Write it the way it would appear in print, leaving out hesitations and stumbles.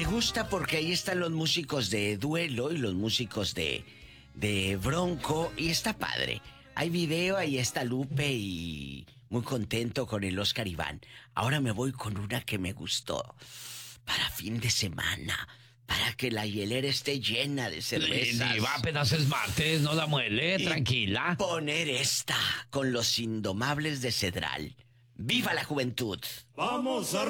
gusta porque ahí están los músicos de Duelo y los músicos de Bronco y está padre. Hay video, ahí está Lupe y muy contento con el Oscar Iván. Ahora me voy con una que me gustó para fin de semana, para que la hielera esté llena de cervezas. Diva, apenas es martes, no la muele, tranquila. Poner esta con los Indomables de Cedral. ¡Viva la juventud! Vamos a